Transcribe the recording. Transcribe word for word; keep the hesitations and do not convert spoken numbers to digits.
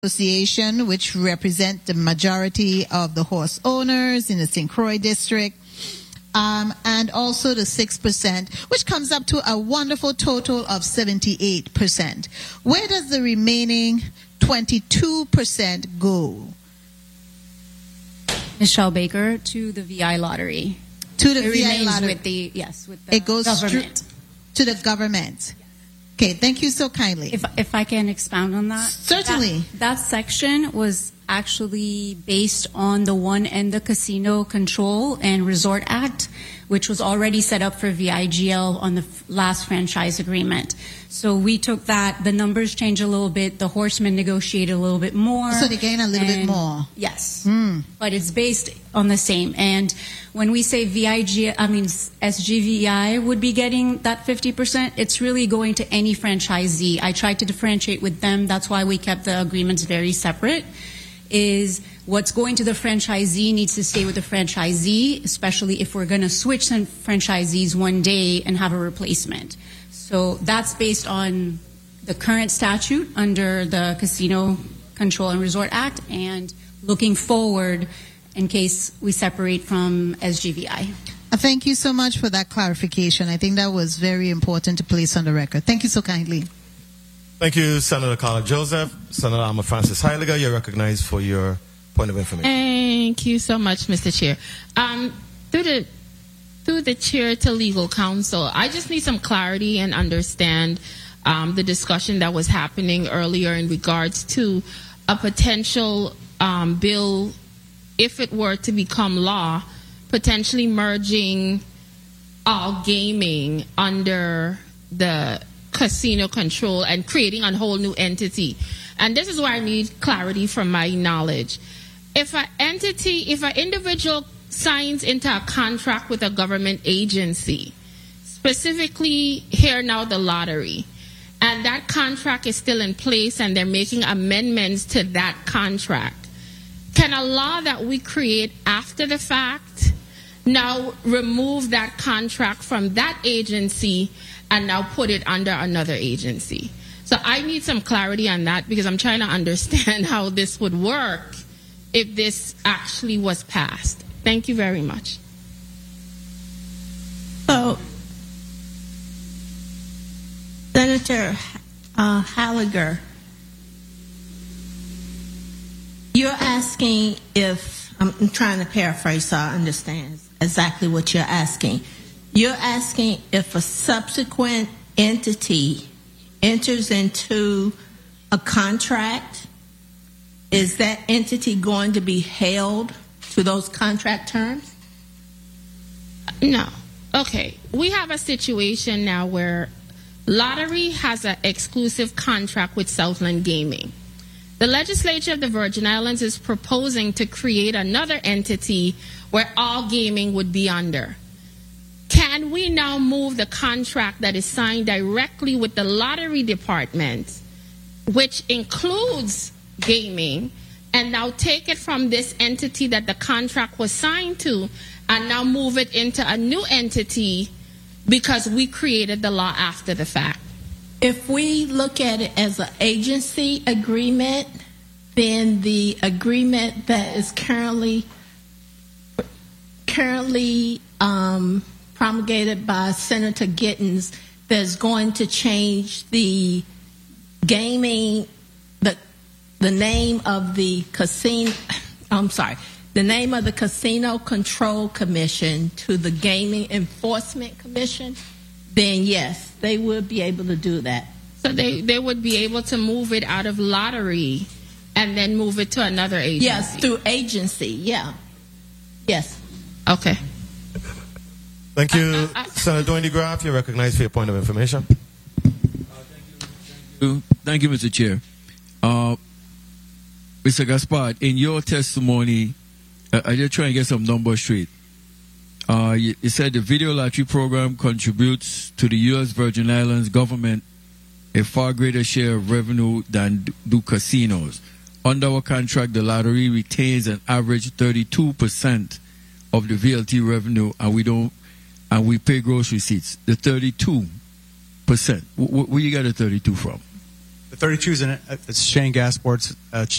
Association, which represent the majority of the horse owners in the Saint Croix district, um, and also the six percent, which comes up to a wonderful total of seventy-eight percent. Where does the remaining twenty-two percent go? Michelle Baker, to the V I lottery. To the it V I remains lottery. With the, yes, with the it goes government. To the government. Okay, thank you so kindly. If if I can expound on that. Certainly. That, that section was actually based on the one and the Casino Control and Resort Act, which was already set up for V I G L on the f- last franchise agreement. So we took that, the numbers changed a little bit, the horsemen negotiated a little bit more. So they gain a little and, bit more. Yes. Mm. But it's based on the same. And when we say V I G, I mean S G V I would be getting that fifty percent, it's really going to any franchisee. I tried to differentiate with them. That's why we kept the agreements very separate. Is what's going to the franchisee needs to stay with the franchisee, especially if we're going to switch some franchisees one day and have a replacement. So that's based on the current statute under the Casino Control and Resort Act and looking forward in case we separate from S G V I. Thank you so much for that clarification. I think that was very important to place on the record. Thank you so kindly. Thank you, Senator Carla Joseph. Senator Alma Francis Heiliger, you're recognized for your point of information. Thank you so much, Mister Chair. Um, through the through the chair to legal counsel, I just need some clarity and understand um, the discussion that was happening earlier in regards to a potential um, bill, if it were to become law, potentially merging all gaming under the Casino Control and creating a whole new entity. And this is where I need clarity from my knowledge. If an entity, if an individual signs into a contract with a government agency, specifically here now the lottery, and that contract is still in place and they're making amendments to that contract, can a law that we create after the fact now remove that contract from that agency and now put it under another agency? So I need some clarity on that because I'm trying to understand how this would work if this actually was passed. Thank you very much. So, Senator uh, Heiliger, you're asking if, I'm trying to paraphrase so I understand exactly what you're asking. You're asking if a subsequent entity enters into a contract, is that entity going to be held to those contract terms? No. Okay. We have a situation now where Lottery has an exclusive contract with Southland Gaming. The legislature of the Virgin Islands is proposing to create another entity where all gaming would be under. Can we now move the contract that is signed directly with the lottery department, which includes gaming, and now take it from this entity that the contract was signed to and now move it into a new entity because we created the law after the fact? If we look at it as an agency agreement, then the agreement that is currently currently um, promulgated by Senator Gittens, that's going to change the gaming, the the name of the casino. I'm sorry, the name of the Casino Control Commission to the Gaming Enforcement Commission. Then yes, they would be able to do that. So they, they would be able to move it out of lottery and then move it to another agency? Yes, through agency, yeah. Yes. Okay. Thank you. I, I, I, Senator Doyle DeGraaf, you're recognized for your point of information. Uh, thank, you. thank you, Mister Chair. Uh, Mister Gaspard, in your testimony, uh, I just trying to get some numbers straight. Uh, you, you said the video lottery program contributes to the U S Virgin Islands government a far greater share of revenue than do casinos. Under our contract, the lottery retains an average thirty-two percent of the V L T revenue, and we don't, and we pay gross receipts. The thirty-two percent. Where you got the thirty-two from? The thirty-two is an, it's Shane Gasport's uh,